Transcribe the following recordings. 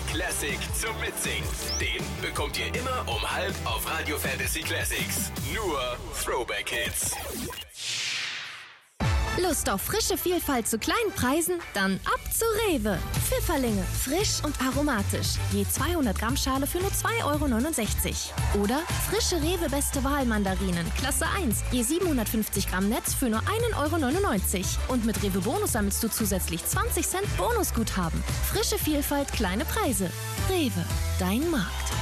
Classic zum Mitsingen. Den bekommt ihr immer um 12 auf Radio Fantasy Classics. Nur Throwback-Hits. Lust auf frische Vielfalt zu kleinen Preisen? Dann ab zu Rewe. Pfifferlinge, frisch und aromatisch. Je 200 Gramm Schale für nur 2,69 €. Oder frische Rewe Beste Wahl Mandarinen, Klasse 1. Je 750 Gramm Netz für nur 1,99 €. Und mit Rewe Bonus sammelst du zusätzlich 20 Cent Bonusguthaben. Frische Vielfalt, kleine Preise. Rewe, dein Markt.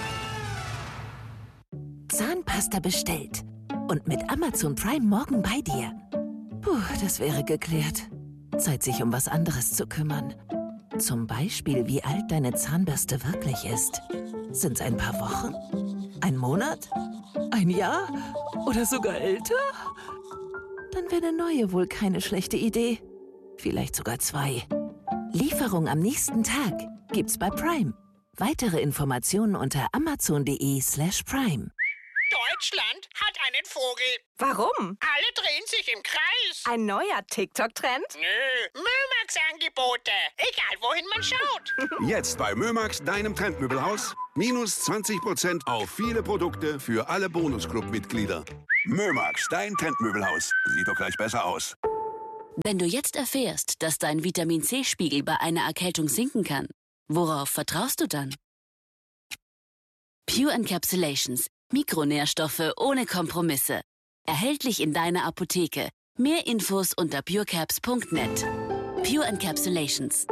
Zahnpasta bestellt. Und mit Amazon Prime morgen bei dir. Puh, das wäre geklärt. Zeit, sich um was anderes zu kümmern. Zum Beispiel, wie alt deine Zahnbürste wirklich ist. Sind's ein paar Wochen? Ein Monat? Ein Jahr? Oder sogar älter? Dann wäre eine neue wohl keine schlechte Idee. Vielleicht sogar 2. Lieferung am nächsten Tag gibt's bei Prime. Weitere Informationen unter amazon.de/prime. Deutschland hat einen Vogel. Warum? Alle drehen sich im Kreis. Ein neuer TikTok-Trend? Nö, Mömax-Angebote. Egal, wohin man schaut. Jetzt bei Mömax, deinem Trendmöbelhaus. Minus 20% auf viele Produkte für alle Bonusclub-Mitglieder. Mömax, dein Trendmöbelhaus. Sieht doch gleich besser aus. Wenn du jetzt erfährst, dass dein Vitamin-C-Spiegel bei einer Erkältung sinken kann, worauf vertraust du dann? Pure Encapsulations. Mikronährstoffe ohne Kompromisse. Erhältlich in deiner Apotheke. Mehr Infos unter purecaps.net. Pure Encapsulations.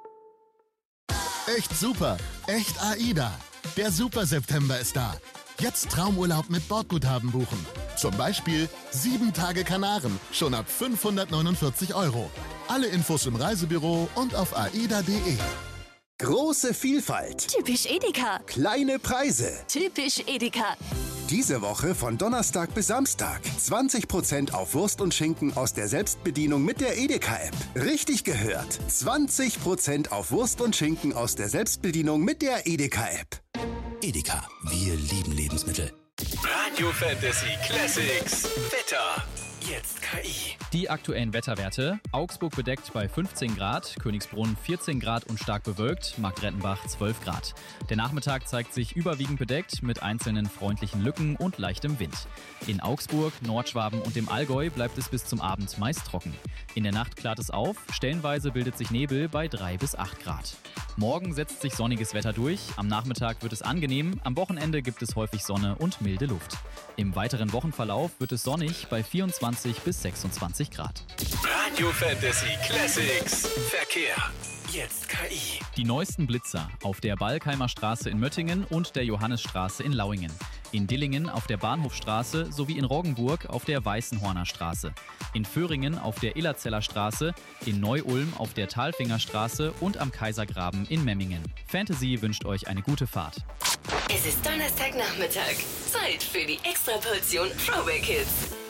Echt super. Echt AIDA. Der Super September ist da. Jetzt Traumurlaub mit Bordguthaben buchen. Zum Beispiel 7 Tage Kanaren. Schon ab 549 €. Alle Infos im Reisebüro und auf aida.de. Große Vielfalt. Typisch Edeka. Kleine Preise. Typisch Edeka. Diese Woche von Donnerstag bis Samstag. 20% auf Wurst und Schinken aus der Selbstbedienung mit der Edeka-App. Richtig gehört. 20% auf Wurst und Schinken aus der Selbstbedienung mit der Edeka-App. Edeka, wir lieben Lebensmittel. Radio Fantasy Classics. Wetter. Jetzt KI. Die aktuellen Wetterwerte. Augsburg bedeckt bei 15 Grad, Königsbrunn 14 Grad und stark bewölkt, Marktrettenbach 12 Grad. Der Nachmittag zeigt sich überwiegend bedeckt mit einzelnen freundlichen Lücken und leichtem Wind. In Augsburg, Nordschwaben und dem Allgäu bleibt es bis zum Abend meist trocken. In der Nacht klart es auf, stellenweise bildet sich Nebel bei 3 bis 8 Grad. Morgen setzt sich sonniges Wetter durch, am Nachmittag wird es angenehm, am Wochenende gibt es häufig Sonne und milde Luft. Im weiteren Wochenverlauf wird es sonnig bei 24 bis 26 Grad. Radio Fantasy Classics. Verkehr. Jetzt KI. Die neuesten Blitzer auf der Balkheimer Straße in Möttingen und der Johannesstraße in Lauingen. In Dillingen auf der Bahnhofstraße sowie in Roggenburg auf der Weißenhorner Straße. In Föhringen auf der Illerzeller Straße, in Neu-Ulm auf der Talfingerstraße und am Kaisergraben in Memmingen. Fantasy wünscht euch eine gute Fahrt. Es ist Donnerstagnachmittag. Zeit für die Extraportion Throwback Hits.